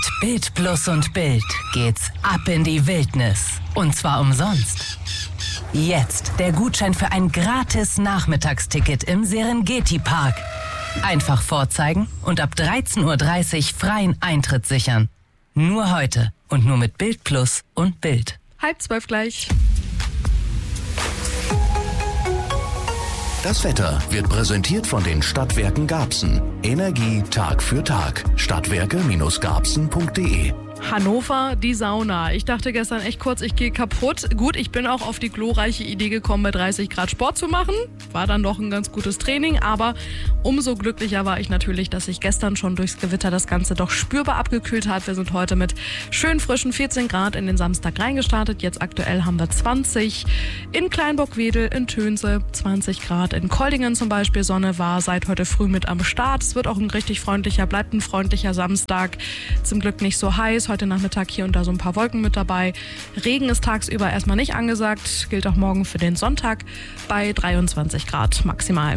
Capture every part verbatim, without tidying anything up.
Mit Bild Plus und Bild geht's ab in die Wildnis. Und zwar umsonst. Jetzt der Gutschein für ein gratis Nachmittagsticket im Serengeti-Park. Einfach vorzeigen und ab dreizehn Uhr dreißig freien Eintritt sichern. Nur heute und nur mit Bild Plus und Bild. Halb zwölf gleich. Das Wetter wird präsentiert von den Stadtwerken Garbsen. Energie Tag für Tag. Stadtwerke Garbsen punkt de. Hannover, die Sauna. Ich dachte gestern echt kurz, ich gehe kaputt. Gut, ich bin auch auf die glorreiche Idee gekommen, bei dreißig Grad Sport zu machen. War dann doch ein ganz gutes Training, aber umso glücklicher war ich natürlich, dass sich gestern schon durchs Gewitter das Ganze doch spürbar abgekühlt hat. Wir sind heute mit schön frischen vierzehn Grad in den Samstag reingestartet. Jetzt aktuell haben wir zwanzig in Kleinburg-Wedel, in Tönse, zwanzig Grad. In Koldingen zum Beispiel, Sonne war seit heute früh mit am Start. Es wird auch ein richtig freundlicher, bleibt ein freundlicher Samstag. Zum Glück nicht so heiß. Heute Nachmittag hier und da so ein paar Wolken mit dabei. Regen ist tagsüber erstmal nicht angesagt. Gilt auch morgen für den Sonntag bei dreiundzwanzig Grad maximal.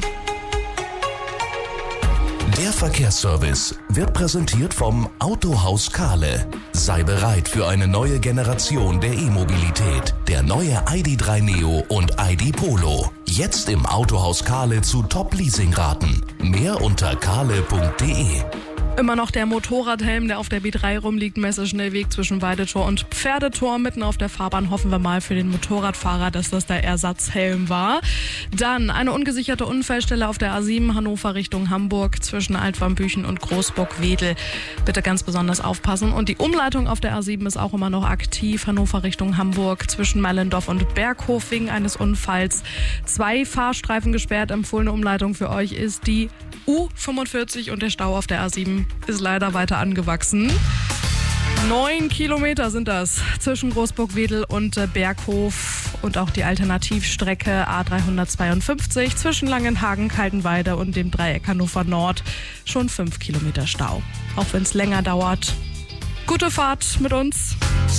Der Verkehrsservice wird präsentiert vom Autohaus Kahle. Sei bereit für eine neue Generation der E-Mobilität. Der neue I D drei Neo und I D Polo. Jetzt im Autohaus Kahle zu Top-Leasing-Raten. Mehr unter kahle punkt de. Immer noch der Motorradhelm, der auf der B drei rumliegt, Messeschnellweg zwischen Weidetor und Pferdetor, mitten auf der Fahrbahn. Hoffen wir mal für den Motorradfahrer, dass das der Ersatzhelm war. Dann eine ungesicherte Unfallstelle auf der A sieben Hannover Richtung Hamburg zwischen Altwarmbüchen und Großburg-Wedel. Bitte ganz besonders aufpassen. Und die Umleitung auf der A sieben ist auch immer noch aktiv. Hannover Richtung Hamburg zwischen Mellendorf und Berghof wegen eines Unfalls. Zwei Fahrstreifen gesperrt. Empfohlene Umleitung für euch ist die U fünfundvierzig und der Stau auf der A sieben ist leider weiter angewachsen. Neun Kilometer sind das zwischen Großburg-Wedel und äh, Berghof und auch die Alternativstrecke A dreihundertzweiundfünfzig zwischen Langenhagen, Kaltenweide und dem Dreieck Hannover Nord. Schon fünf Kilometer Stau. Auch wenn es länger dauert. Gute Fahrt mit uns.